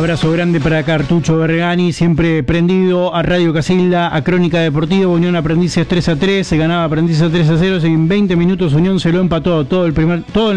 Abrazo grande para Cartucho Bergani, siempre prendido a Radio Casilda, a Crónica Deportiva. Unión Aprendices 3-3, se ganaba Aprendices 3-0, en 20 minutos Unión se lo empató todo el